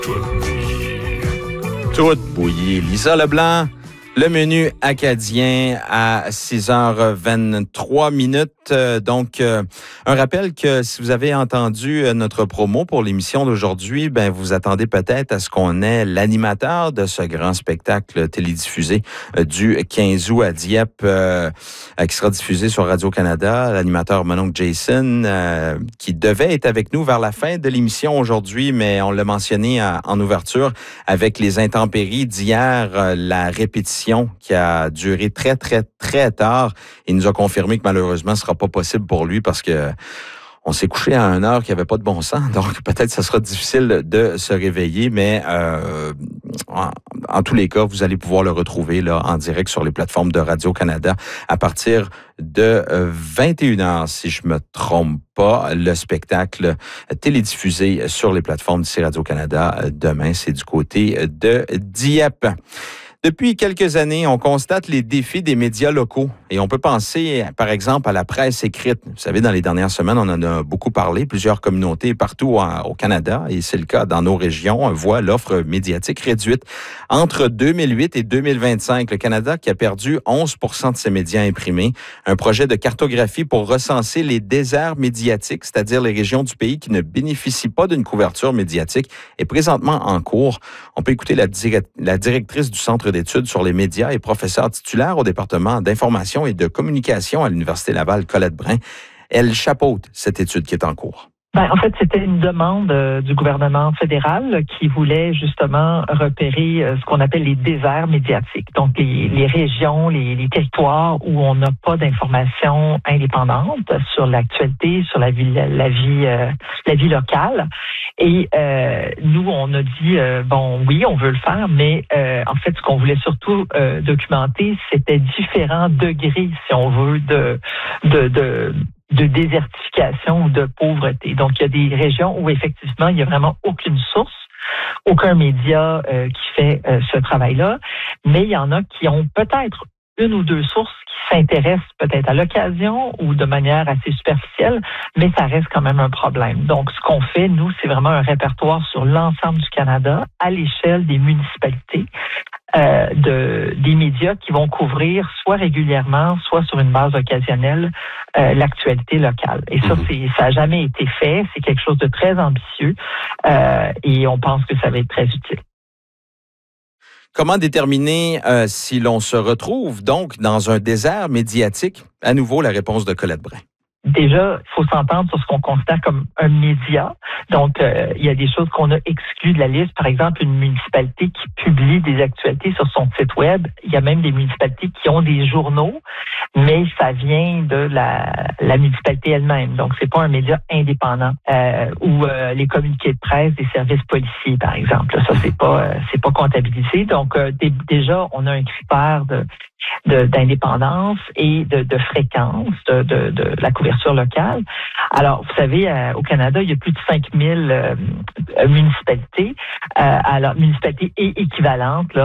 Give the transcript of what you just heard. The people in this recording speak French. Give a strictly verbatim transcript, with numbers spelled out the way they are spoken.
Tout bouillie. Lisa Leblanc, le menu acadien à six heures vingt-trois minutes. Donc, euh, un rappel que si vous avez entendu notre promo pour l'émission d'aujourd'hui, ben vous attendez peut-être à ce qu'on ait l'animateur de ce grand spectacle télédiffusé euh, du quinze août à Dieppe, euh, qui sera diffusé sur Radio-Canada. L'animateur mon oncle Jason, euh, qui devait être avec nous vers la fin de l'émission aujourd'hui, mais on l'a mentionné à, en ouverture, avec les intempéries d'hier, euh, la répétition qui a duré très, très, très tard. Il nous a confirmé que malheureusement, ce ne sera pas possible pour lui parce que on s'est couché à une heure qui n'avait pas de bon sens. Donc, peut-être que ce sera difficile de se réveiller, mais euh, en, en tous les cas, vous allez pouvoir le retrouver là en direct sur les plateformes de Radio-Canada à partir de vingt et une heures, si je me trompe pas. Le spectacle télédiffusé sur les plateformes d'ici Radio-Canada demain, c'est du côté de Dieppe. Depuis quelques années, on constate les défis des médias locaux et on peut penser, par exemple, à la presse écrite. Vous savez, dans les dernières semaines, on en a beaucoup parlé. Plusieurs communautés partout en, au Canada, et c'est le cas dans nos régions, voient l'offre médiatique réduite. Entre deux mille huit et deux mille vingt-cinq, le Canada qui a perdu onze pour cent de ses médias imprimés. Un projet de cartographie pour recenser les déserts médiatiques, c'est-à-dire les régions du pays qui ne bénéficient pas d'une couverture médiatique, est présentement en cours. On peut écouter la, direct, la directrice du Centre d'études sur les médias et professeure titulaire au département d'information et de communication à l'Université Laval, Colette Brun. Elle chapeaute cette étude qui est en cours. Ben, en fait, c'était une demande euh, du gouvernement fédéral qui voulait justement repérer euh, ce qu'on appelle les déserts médiatiques. Donc, les, les régions, les, les territoires où on n'a pas d'informations indépendantes sur l'actualité, sur la vie, la, la vie, euh, la vie locale. Et euh, nous, on a dit, euh, bon, oui, on veut le faire, mais euh, en fait, ce qu'on voulait surtout euh, documenter, c'était différents degrés, si on veut, de... de, de de désertification ou de pauvreté. Donc, il y a des régions où, effectivement, il n'y a vraiment aucune source, aucun média euh, qui fait euh, ce travail-là, mais il y en a qui ont peut-être une ou deux sources qui s'intéressent peut-être à l'occasion ou de manière assez superficielle, mais ça reste quand même un problème. Donc, ce qu'on fait, nous, c'est vraiment un répertoire sur l'ensemble du Canada, à l'échelle des municipalités, Euh, de, des médias qui vont couvrir soit régulièrement, soit sur une base occasionnelle, euh, l'actualité locale. Et ça, c'est, ça n'a jamais été fait. C'est quelque chose de très ambitieux euh, et on pense que ça va être très utile. Comment déterminer euh, si l'on se retrouve donc dans un désert médiatique? À nouveau, la réponse de Colette Brun. Déjà, il faut s'entendre sur ce qu'on considère comme un média. Donc, euh, il y a des choses qu'on a exclues de la liste. Par exemple, une municipalité qui publie des actualités sur son site web. Il y a même des municipalités qui ont des journaux, mais ça vient de la, la municipalité elle-même. Donc, c'est pas un média indépendant. Euh, ou euh, les communiqués de presse des services policiers, par exemple. Ça, c'est pas, euh, c'est pas comptabilisé. Donc, euh, d- déjà, on a un critère de De, d'indépendance et de, de fréquence de, de, de la couverture locale. Alors, vous savez, euh, au Canada, il y a plus de cinq mille euh, municipalités, euh, alors municipalités et équivalentes là,